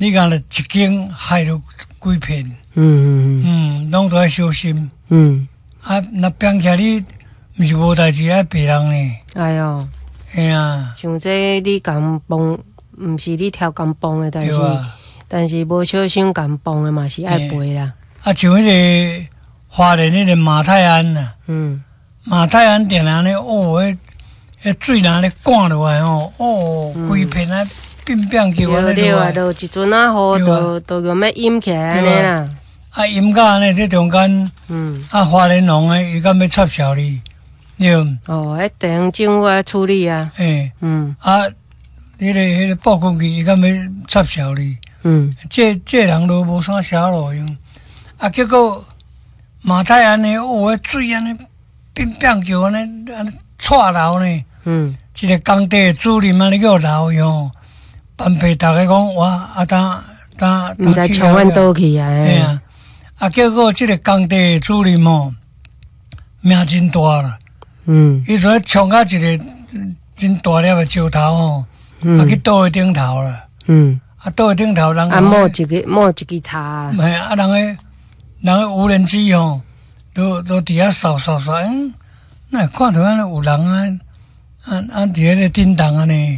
你讲了一间害了几片，拢都要小心。那变起来你毋是无代志爱别人呢。 哎哟， 嘿啊， 像这你共帮，毋是你挑共帮的，但是无小心共帮的嘛是爱赔啦。 像迄个花莲迄个马泰安呐，马泰安定安尼迄水若咧灌落来规片啊变叫安尼落来。 就一阵啊雨，就用要淹起来安尼啦。 淹到安尼，这中间，花莲农诶，伊敢要插销你，对。 迄地方政府要处理啊。 迄个报关机伊敢要插销你，这人都无啥销路用。结果马泰安尼，迄水安尼变叫安尼窜流呢。一个工地主任安尼叫流哟，办配大家讲哇， 毋知冲阮倒去啊。 嘿啊。结果这个工地主任命真大啦，伊就冲到一个真大粒的石头去倒去顶头啦，倒去顶头人摸一支叉， 人个无人机都伫遐扫，那看到安尼有人伫迄个顶动安尼，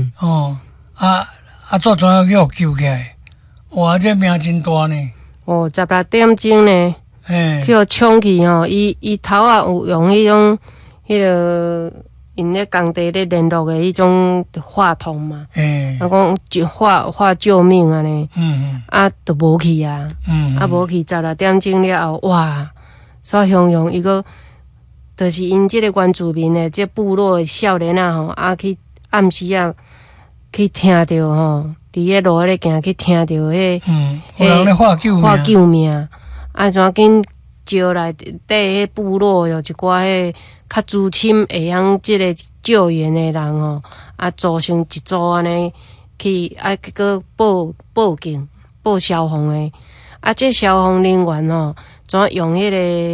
怎样叫救起来？哇，这命真大呢 ！16点钟呢，去互冲去伊头啊有用迄个因咧工地咧联络的迄种话筒嘛，讲话救命啊呢，都无去啊，无去16点钟了后，哇，煞汹涌伊个，就是因即个原住民的即部落的少年啊去暗时啊去听到伫迄路咧行去听到有人咧喊救命，怎紧招来底迄部落有一寡迄较资深会晓即个救援的人组成一组安尼去去个报警报消防的，这消防人员怎用迄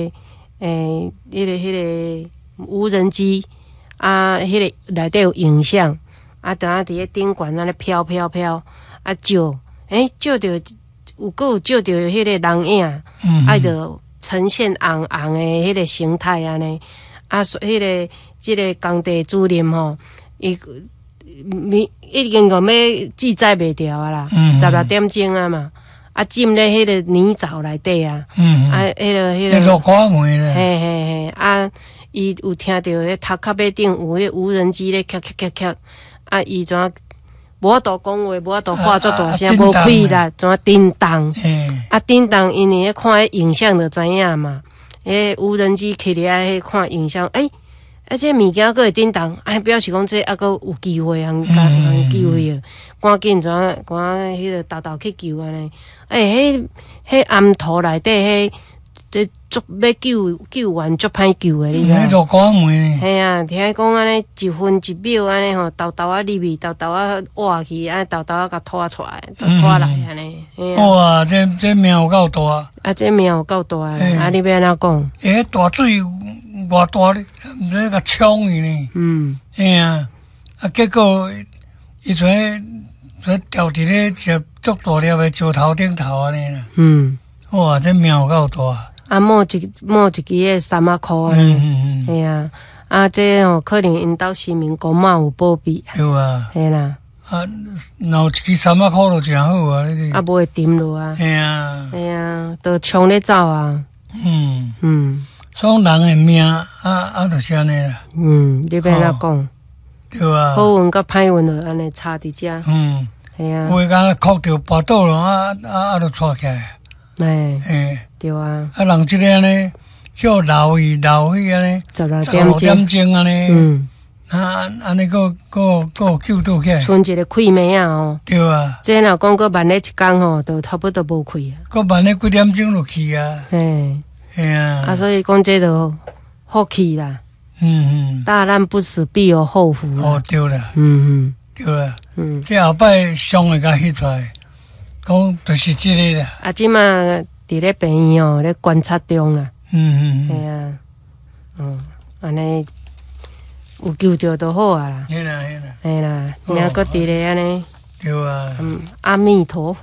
个无人机迄个内底有影像。等下伫咧顶悬安尼飘，照，照着有照着迄个人影，就呈现红的迄个形态安尼，迄个即个工地主任伊已经要记载袂掉啦，16点钟啊嘛，浸咧迄个泥沼内底啊，迄个落雨梅咧， 嘿，伊有听到迄头壳尾顶有迄无人机咧咔，伊怎无法度讲话，无法度喊足大声，无开啦，怎叮当？叮当，因为看迄影像就知影嘛。无人机起来看影像，这物件佫会叮当，表示讲这佫有机会，通机会赶紧赶迄个豆去救安尼。迄暗土内底足要救援足歹救的，你知？ 落雨梅呢？ 系啊，听讲安尼1分1秒安尼豆仔入去，豆仔挖去，豆仔甲拖出来，拖来安尼。 哇，这命有够大！ 这命有够大！你要安怎讲？ 大水偌大咧，毋知甲冲伊呢？嘿啊！结果伊就掉伫咧一足大粒的石头顶头安尼啦。哇，这命有够大！ 摸一支迄3啊箍啊，嘿啊，这可能因兜市民公嘛有保庇， 对啊， 嘿啦， 若有一支3啊箍就真好啊，你无会沉落啊， 嘿啊， 都冲咧走啊， 所以人的命就是安尼啦， 你要安怎讲？ 对啊， 好运甲歹运就安尼差伫遮，嘿啊， 有诶敢哭着跋倒咯，就带起来。 对啊， 人即个安尼叫留去安尼，16点钟安尼，安尼个救倒起来， 剩一个开暝啊对啊， 这若讲个慢咧一工就差不多无开啊， 个慢咧几点钟就去啊，嘿啊， 所以讲这就好去啦，大难不死必有后福啦， 对啦，对啦，这后摆上会甲翕出来。讲就是这个啦。 即马伫咧病院咧观察中啦。系啊，安尼有救着就好啊啦。 嘿啦。 嘿啦，明佫伫咧安尼。 对啊。 阿弥陀佛。